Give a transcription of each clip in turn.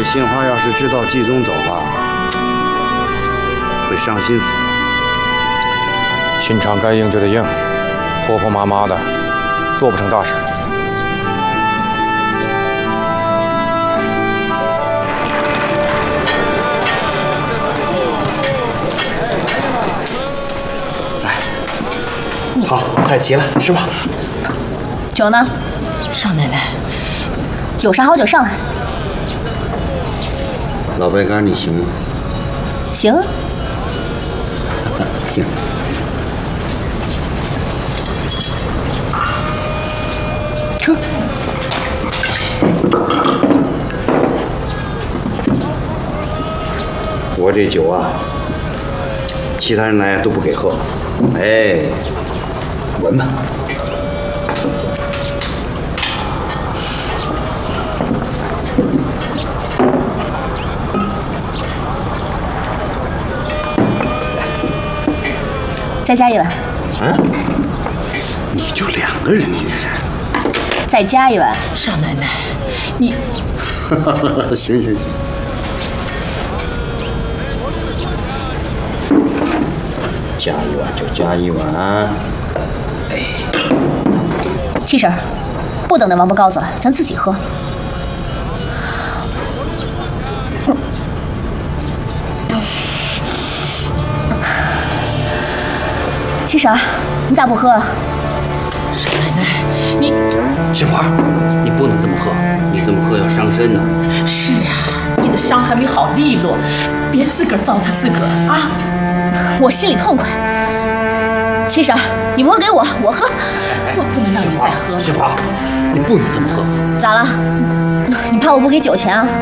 杏花要是知道季总走了，会伤心死。 新厂该应就得应，婆婆妈妈的，做不成大事。 来，好，菜齐了，吃吧。 酒呢？ 少奶奶， 有啥好酒上来。 老白干你行吗？ 行。 行。 吃。 我这酒啊，其他人来都不给喝。哎，闻闻。 再加一碗。 啊？你就2个人，你这是？ 再加一碗。 少奶奶，你…… 行行行。加一碗就加一碗。哎。 七婶，不等那王八羔子了，咱自己喝。七婶，你咋不喝啊？ 少奶奶，你杏花，你不能这么喝，你这么喝要伤身呢。 是啊，你的伤还没好利落，别自个儿糟蹋自个儿啊！ 我心里痛快。七婶，你不喝给我，我喝。 我不能让你再喝了。 杏花，你不能这么喝。 咋了？你怕我不给酒钱啊？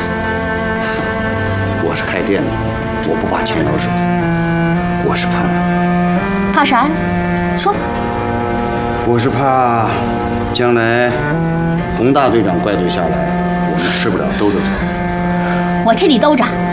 我是开店的，我不怕钱要手，我是怕啥呀？说。 我是怕将来洪大队长怪罪下来，我们吃不了兜着走。 我替你兜着。